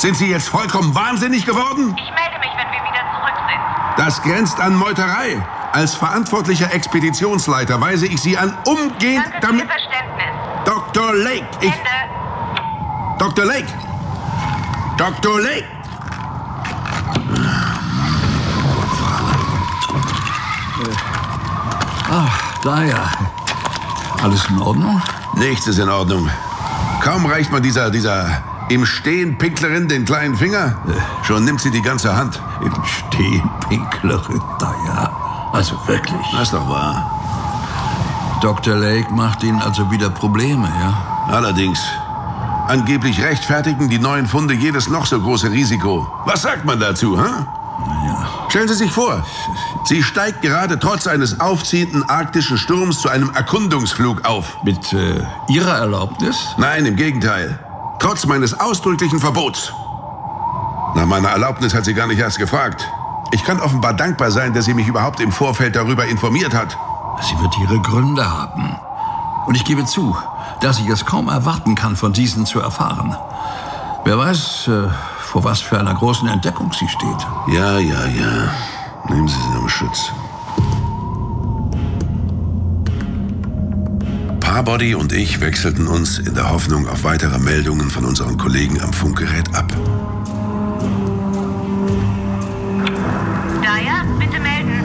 Sind Sie jetzt vollkommen wahnsinnig geworden? Ich melde mich, wenn wir wieder zurück sind. Das grenzt an Meuterei. Als verantwortlicher Expeditionsleiter weise ich Sie an, umgehend Danke damit... für Ihr Verständnis. Dr. Lake, Ende. Dr. Lake! Dr. Lake! Dyer. Alles in Ordnung? Nichts ist in Ordnung. Kaum reicht man dieser im Stehen Pinklerin den kleinen Finger, schon nimmt sie die ganze Hand. Im Stehen Pinklerin, Dyer. Also wirklich. Das ist doch wahr. Dr. Lake macht Ihnen also wieder Probleme, ja? Allerdings. Angeblich rechtfertigen die neuen Funde jedes noch so große Risiko. Was sagt man dazu, hä? Naja. Stellen Sie sich vor, sie steigt gerade trotz eines aufziehenden arktischen Sturms zu einem Erkundungsflug auf. Mit Ihrer Erlaubnis? Nein, im Gegenteil. Trotz meines ausdrücklichen Verbots. Nach meiner Erlaubnis hat sie gar nicht erst gefragt. Ich kann offenbar dankbar sein, dass sie mich überhaupt im Vorfeld darüber informiert hat. Sie wird ihre Gründe haben. Und ich gebe zu, dass ich es kaum erwarten kann, von diesen zu erfahren. Wer weiß, vor was für einer großen Entdeckung sie steht. Ja. Nehmen Sie sie um Schutz. Parbody und ich wechselten uns in der Hoffnung auf weitere Meldungen von unseren Kollegen am Funkgerät ab. Dyer, bitte melden.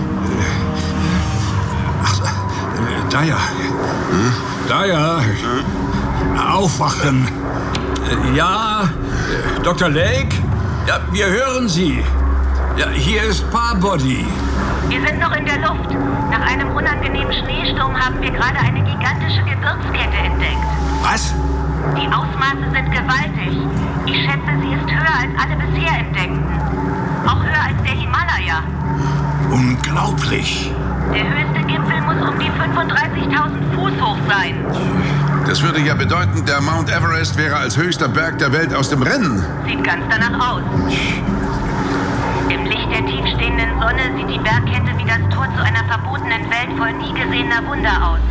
Dyer. Dyer. Aufwachen. Ja, Dr. Lake? Ja, wir hören Sie. Ja, hier ist Parbody. Wir sind noch in der Luft. Nach einem unangenehmen Schneesturm haben wir gerade eine gigantische Gebirgskette entdeckt. Was? Die Ausmaße sind gewaltig. Ich schätze, sie ist höher als alle bisher entdeckten. Auch höher als der Himalaya. Unglaublich. Der höchste Gipfel muss um die 35.000 Fuß hoch sein. Das würde ja bedeuten, der Mount Everest wäre als höchster Berg der Welt aus dem Rennen. Sieht ganz danach aus. Im Licht der tiefstehenden Sonne sieht die Bergkette wie das Tor zu einer verbotenen Welt voll nie gesehener Wunder aus.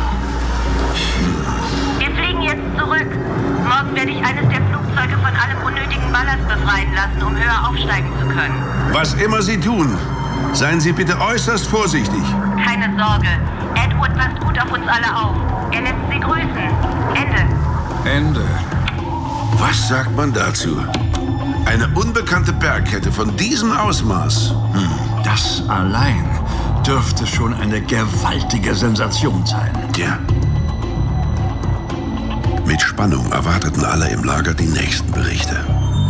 Wir fliegen jetzt zurück. Morgen werde ich eines der Flugzeuge von allem unnötigen Ballast befreien lassen, um höher aufsteigen zu können. Was immer Sie tun, seien Sie bitte äußerst vorsichtig. Keine Sorge. Edward passt gut auf uns alle auf. Er lässt Sie grüßen. Ende. Was sagt man dazu? Eine unbekannte Bergkette von diesem Ausmaß. Das allein dürfte schon eine gewaltige Sensation sein. Tja. Mit Spannung erwarteten alle im Lager die nächsten Berichte.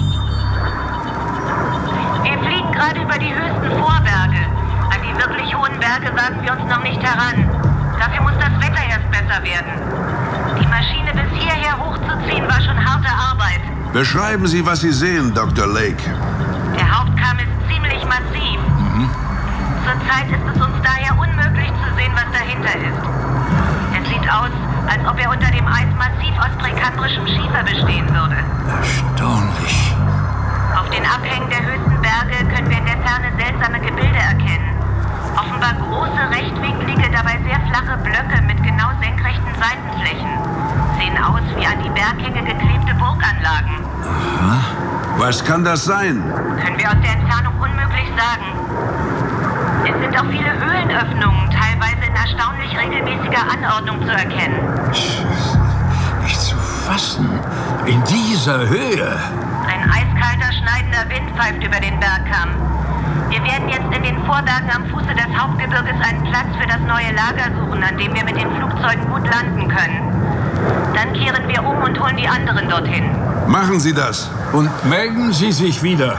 Wir fliegen gerade über die höchsten Vorberge. An die wirklich hohen Berge wagen wir uns noch nicht heran. Dafür muss das Wetter erst besser werden. Die Maschine bis hierher hochzuziehen war schon harte Arbeit. Beschreiben Sie, was Sie sehen, Dr. Lake. Der Hauptkamm ist ziemlich massiv. Zurzeit ist es uns daher unmöglich zu sehen, was dahinter ist. Es sieht aus, als ob er unter dem Eis massiv aus präkambrischem Schiefer bestehen würde. Erstaunlich. Auf den Abhängen der höchsten Berge können wir in der Ferne seltsame Gebilde erkennen. Offenbar große, rechtwinklige, dabei sehr flache Blöcke mit genau senkrechten Seitenflächen. Sehen aus wie an die Berghänge geklebte Burganlagen. Was kann das sein? Können wir aus der Entfernung unmöglich sagen. Es sind auch viele Höhlenöffnungen, teilweise in erstaunlich regelmäßiger Anordnung zu erkennen. Nicht zu fassen. In dieser Höhe. Ein eiskalter, schneidender Wind pfeift über den Bergkamm. Wir werden jetzt in den Vorbergen am Fuße des Hauptgebirges einen Platz für das neue Lager suchen, an dem wir mit den Flugzeugen gut landen können. Dann kehren wir um und holen die anderen dorthin. Machen Sie das. Und melden Sie sich wieder.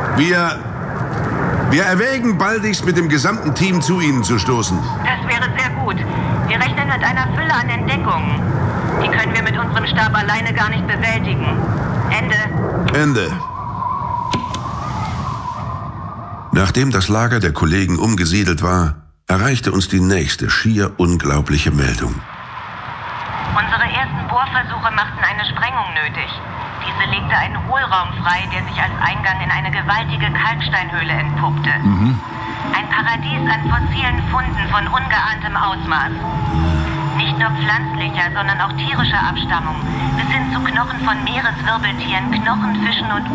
Wir erwägen baldigst mit dem gesamten Team zu Ihnen zu stoßen. Das wäre sehr gut. Wir rechnen mit einer Fülle an Entdeckungen. Die können wir mit unserem Stab alleine gar nicht bewältigen. Ende. Nachdem das Lager der Kollegen umgesiedelt war, erreichte uns die nächste schier unglaubliche Meldung. Unsere ersten Bohrversuche machten eine Sprengung nötig. Diese legte einen Hohlraum frei, der sich als Eingang in eine gewaltige Kalksteinhöhle entpuppte. Ein Paradies an fossilen Funden von ungeahntem Ausmaß. Nicht nur pflanzlicher, sondern auch tierischer Abstammung, bis hin zu Knochen von Meereswirbeltieren, Knochenfischen und